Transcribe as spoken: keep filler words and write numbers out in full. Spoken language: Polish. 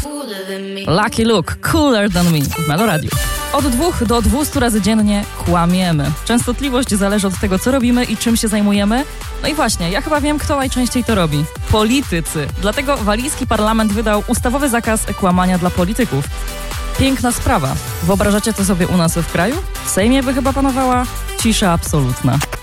Lucky Luke, Cooler Than Me w Meloradiu. Od dwóch do dwustu razy dziennie kłamiemy. Częstotliwość zależy od tego, co robimy i czym się zajmujemy. No i właśnie, ja chyba wiem, kto najczęściej to robi. Politycy. Dlatego walijski parlament wydał ustawowy zakaz kłamania dla polityków. Piękna sprawa. Wyobrażacie to sobie u nas w kraju? W Sejmie by chyba panowała cisza absolutna.